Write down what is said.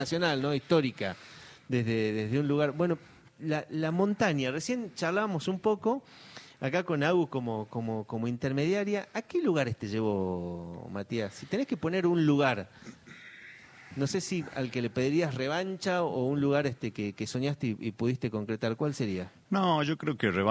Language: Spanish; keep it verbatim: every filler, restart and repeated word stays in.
nacional, ¿no? Histórica, desde, desde un lugar. Bueno, la, la montaña, recién charlábamos un poco, acá con Agus como, como, como intermediaria. ¿A qué lugares te llevó, Matías? Si tenés que poner un lugar, no sé si al que le pedirías revancha o un lugar este que, que soñaste y, y pudiste concretar, ¿cuál sería? No, yo creo que revancha.